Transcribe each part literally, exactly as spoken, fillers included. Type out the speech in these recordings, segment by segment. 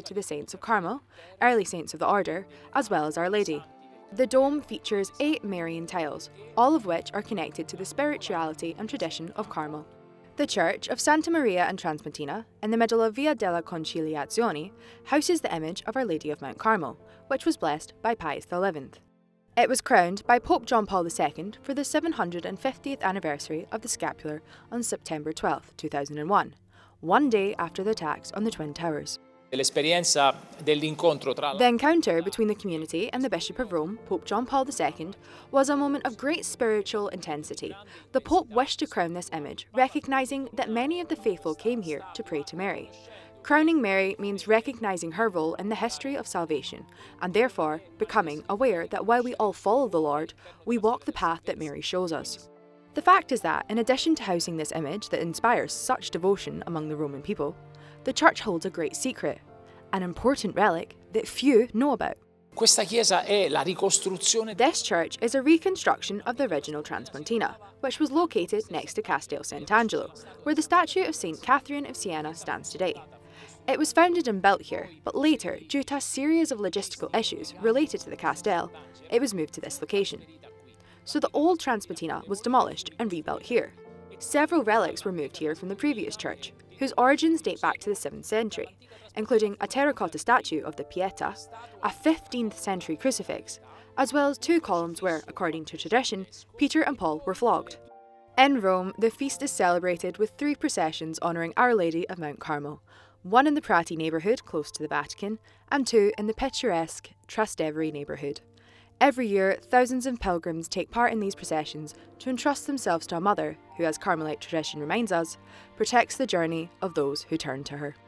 to the Saints of Carmel, early saints of the order, as well as Our Lady. The dome features eight Marian tiles, all of which are connected to the spirituality and tradition of Carmel. The Church of Santa Maria in Transpontina, in the middle of Via della Conciliazione, houses the image of Our Lady of Mount Carmel, which was blessed by Pius the eleventh. It was crowned by Pope John Paul the Second for the seven hundred fiftieth anniversary of the scapular on September twelfth, two thousand one, one day after the attacks on the Twin Towers. The encounter between the community and the Bishop of Rome, Pope John Paul the Second, was a moment of great spiritual intensity. The Pope wished to crown this image, recognising that many of the faithful came here to pray to Mary. Crowning Mary means recognising her role in the history of salvation, and therefore becoming aware that while we all follow the Lord, we walk the path that Mary shows us. The fact is that, in addition to housing this image that inspires such devotion among the Roman people, the church holds a great secret, an important relic that few know about. Questa chiesa è la ricostruzione. This church is a reconstruction of the original Transpontina, which was located next to Castel Sant'Angelo, where the statue of Saint Catherine of Siena stands today. It was founded and built here, but later, due to a series of logistical issues related to the Castel, it was moved to this location. So the old Transpontina was demolished and rebuilt here. Several relics were moved here from the previous church, whose origins date back to the seventh century, including a terracotta statue of the Pieta, a fifteenth century crucifix, as well as two columns where, according to tradition, Peter and Paul were flogged. In Rome, the feast is celebrated with three processions honouring Our Lady of Mount Carmel, one in the Prati neighbourhood close to the Vatican, and two in the picturesque Trastevere neighbourhood. Every year, thousands of pilgrims take part in these processions to entrust themselves to a mother who, as Carmelite tradition reminds us, protects the journey of those who turn to her.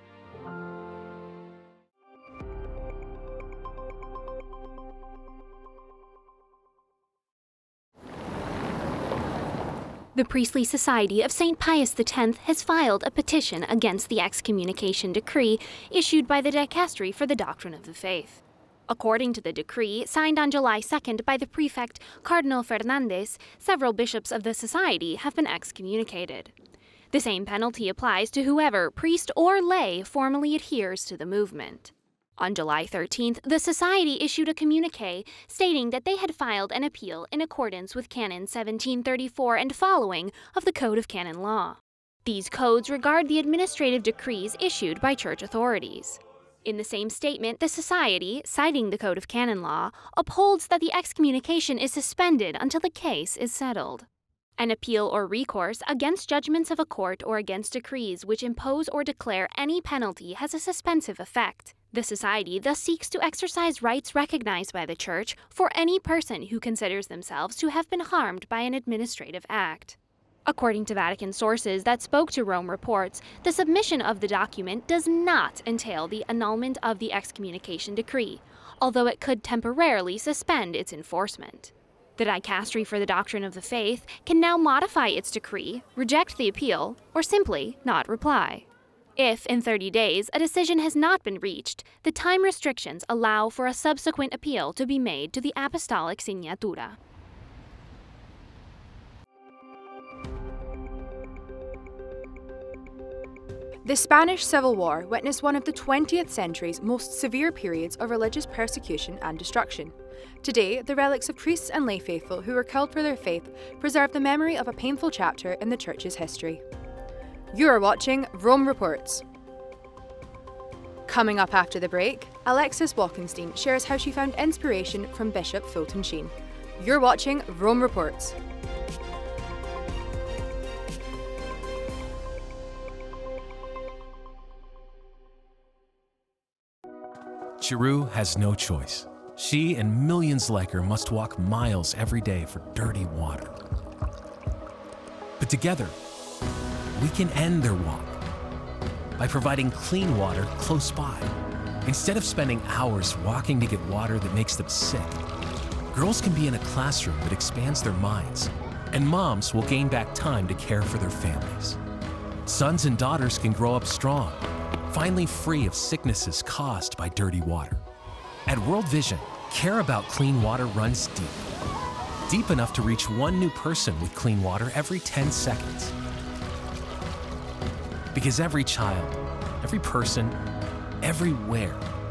The Priestly Society of Saint Pius the tenth has filed a petition against the excommunication decree issued by the Dicastery for the Doctrine of the Faith. According to the decree, signed on July second by the prefect Cardinal Fernandez, several bishops of the society have been excommunicated. The same penalty applies to whoever, priest or lay, formally adheres to the movement. On July thirteenth, the Society issued a communiqué stating that they had filed an appeal in accordance with Canon seventeen thirty-four and following of the Code of Canon Law. These codes regard the administrative decrees issued by church authorities. In the same statement, the Society, citing the Code of Canon Law, upholds that the excommunication is suspended until the case is settled. An appeal or recourse against judgments of a court or against decrees which impose or declare any penalty has a suspensive effect. The Society thus seeks to exercise rights recognized by the Church for any person who considers themselves to have been harmed by an administrative act. According to Vatican sources that spoke to Rome Reports, the submission of the document does not entail the annulment of the excommunication decree, although it could temporarily suspend its enforcement. The Dicastery for the Doctrine of the Faith can now modify its decree, reject the appeal, or simply not reply. If, in thirty days, a decision has not been reached, the time restrictions allow for a subsequent appeal to be made to the Apostolic Signatura. The Spanish Civil War witnessed one of the twentieth century's most severe periods of religious persecution and destruction. Today, the relics of priests and lay faithful who were killed for their faith preserve the memory of a painful chapter in the Church's history. You are watching Rome Reports. Coming up after the break, Alexis Walkenstein shares how she found inspiration from Bishop Fulton Sheen. You're watching Rome Reports. Chiru has no choice. She and millions like her must walk miles every day for dirty water. But together, we can end their walk by providing clean water close by. Instead of spending hours walking to get water that makes them sick, girls can be in a classroom that expands their minds, and moms will gain back time to care for their families. Sons and daughters can grow up strong, finally free of sicknesses caused by dirty water. At World Vision, care about clean water runs deep. Deep enough to reach one new person with clean water every ten seconds. Because every child, every person, everywhere